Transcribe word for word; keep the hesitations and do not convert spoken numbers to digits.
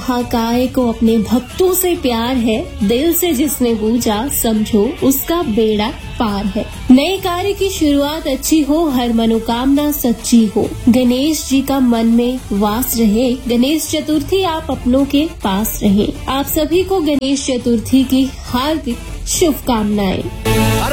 महाकाय को अपने भक्तों से प्यार है, दिल से जिसने पूजा समझो उसका बेड़ा पार है। नए कार्य की शुरुआत अच्छी हो, हर मनोकामना सच्ची हो, गणेश जी का मन में वास रहे, गणेश चतुर्थी आप अपनों के पास रहे। आप सभी को गणेश चतुर्थी की हार्दिक शुभकामनाएं।